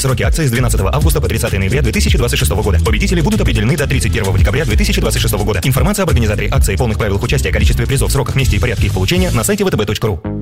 Сроки акции с 12 августа по 30 ноября 2026 года. Победители будут определены до 31 декабря 2026 года. Информация об организаторе акции, полных правилах участия, количестве призов, сроках, месте и порядке их получения на сайте vtb.ru.